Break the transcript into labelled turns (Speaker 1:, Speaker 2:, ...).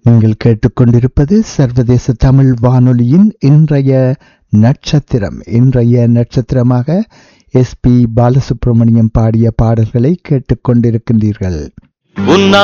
Speaker 1: நீங்கள் கேட்டுக்கொண்டிருப்பது சர்வதேச தமிழ் வானொலியின் இன்றைய நட்சத்திரம். இன்றைய நட்சத்திரமாக எஸ்பி பாலசுப்ரமணியம் பாடிய பாடல்களை கேட்டுக்கொண்டிருக்கின்றீர்கள்.